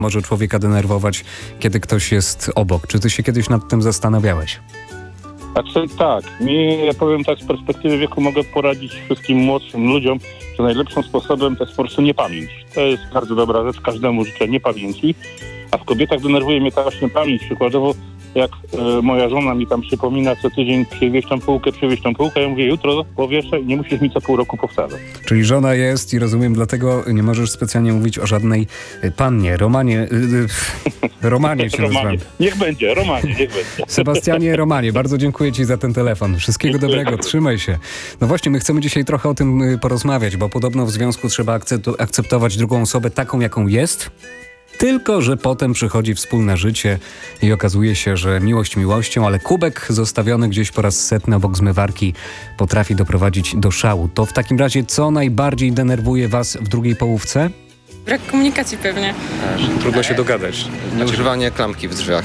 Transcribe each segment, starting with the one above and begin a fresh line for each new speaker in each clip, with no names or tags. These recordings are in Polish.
może człowieka denerwować, kiedy ktoś jest obok. Czy ty się kiedyś nad tym zastanawiałeś?
Znaczy tak, ja powiem tak, z perspektywy wieku mogę poradzić wszystkim młodszym ludziom, że najlepszym sposobem to jest po prostu niepamięć. To jest bardzo dobra rzecz, każdemu życzę niepamięci, a w kobietach denerwuje mnie ta właśnie pamięć. Przykładowo, jak moja żona mi tam przypomina co tydzień przywieźć tą półkę, ja mówię jutro powieszę i nie musisz mi co pół roku powtarzać.
Czyli żona jest i rozumiem, dlatego nie możesz specjalnie mówić o żadnej pannie. Romanie się nazywam.
Niech będzie.
Sebastianie, Romanie, bardzo dziękuję ci za ten telefon. Wszystkiego dobrego, trzymaj się. No właśnie, my chcemy dzisiaj trochę o tym porozmawiać, bo podobno w związku trzeba akceptować drugą osobę taką, jaką jest. Tylko że potem przychodzi wspólne życie i okazuje się, że miłość miłością, ale kubek zostawiony gdzieś po raz setny obok zmywarki potrafi doprowadzić do szału. To w takim razie co najbardziej denerwuje was w drugiej połówce?
Brak komunikacji pewnie.
Trudno się dogadać.
Nieużywanie klamki w drzwiach.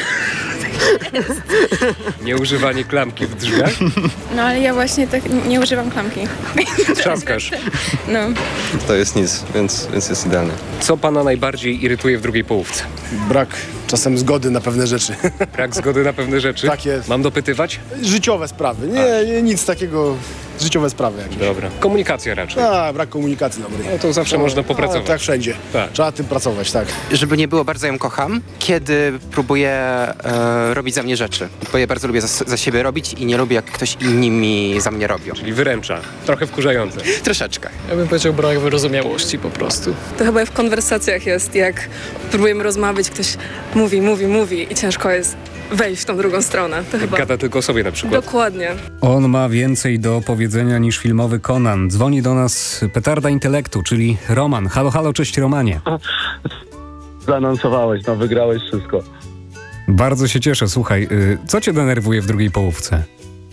Nieużywanie klamki w drzwiach?
No ale ja właśnie tak nie używam klamki.
Trzaskasz.
No.
To jest nic, więc jest idealnie.
Co pana najbardziej irytuje w drugiej połówce?
Brak czasem zgody na pewne rzeczy.
Brak zgody na pewne rzeczy?
Tak jest.
Mam dopytywać?
Życiowe sprawy. Nie nic takiego. Życiowe sprawy jakieś.
Dobra. Komunikacja raczej.
Brak komunikacji dobrej.
No to zawsze można popracować.
Tak wszędzie.
Tak.
Trzeba nad tym pracować, tak.
Żeby nie było, bardzo ją kocham, kiedy próbuje robić za mnie rzeczy. Bo ja bardzo lubię za siebie robić i nie lubię, jak ktoś inni mi za mnie robią.
Czyli wyręcza. Trochę wkurzające.
Troszeczkę.
Ja bym powiedział brak wyrozumiałości po prostu.
To chyba w konwersacjach jest, jak próbujemy rozmawiać, ktoś mówi i ciężko jest wejść w tą drugą stronę. To chyba...
Gada tylko o sobie na przykład.
Dokładnie.
On ma więcej do powiedzenia niż filmowy Conan. Dzwoni do nas petarda intelektu, czyli Roman. Halo, halo, cześć Romanie.
Zaanonsowałeś, wygrałeś wszystko.
Bardzo się cieszę. Słuchaj, co cię denerwuje w drugiej połówce?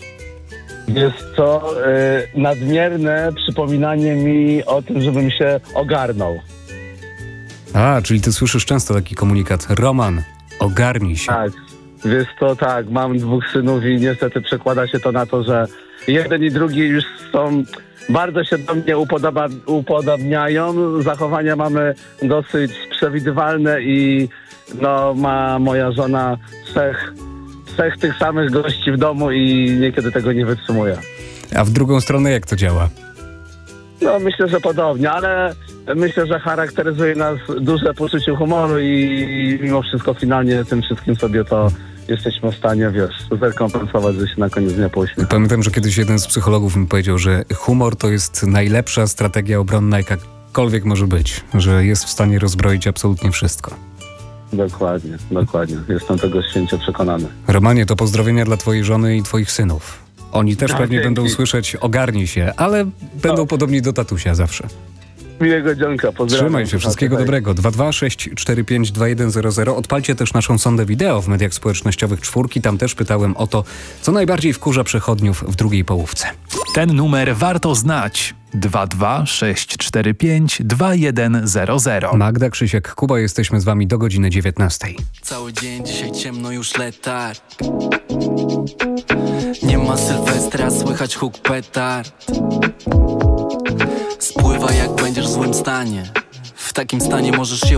Jest to nadmierne przypominanie mi o tym, żebym się ogarnął.
A, czyli ty słyszysz często taki komunikat. Roman, ogarnij się.
Tak, wiesz to tak, mam 2 synów i niestety przekłada się to na to, że jeden i drugi już są, bardzo się do mnie upodabniają. Zachowania mamy dosyć przewidywalne i ma moja żona trzech tych samych gości w domu i niekiedy tego nie wytrzymuje.
A w drugą stronę jak to działa?
Myślę, że podobnie, ale myślę, że charakteryzuje nas duże poczucie humoru i mimo wszystko finalnie tym wszystkim sobie to jesteśmy w stanie, zrekompensować, że się na koniec dnia pośmiech.
Pamiętam, że kiedyś jeden z psychologów mi powiedział, że humor to jest najlepsza strategia obronna, jakakolwiek może być, że jest w stanie rozbroić absolutnie wszystko.
Dokładnie. Jestem tego święcie przekonany.
Romanie, to pozdrowienia dla twojej żony i twoich synów. Oni też pewnie będą słyszeć ogarnij się, ale będą podobni do tatusia zawsze.
Miłego dzionka, pozdrawiam.
Trzymaj się, wszystkiego dobrego. 226452100. Odpalcie też naszą sondę wideo w mediach społecznościowych Czwórki. Tam też pytałem o to, co najbardziej wkurza przechodniów w drugiej połówce.
Ten numer warto znać. 226452100.
Magda, Krzysiek, Kuba, jesteśmy z wami do godziny 19.
Cały dzień, dzisiaj ciemno, już letarg. Nie ma Sylwestra, słychać huk petard. Spływa jak będziesz w złym stanie. W takim stanie możesz się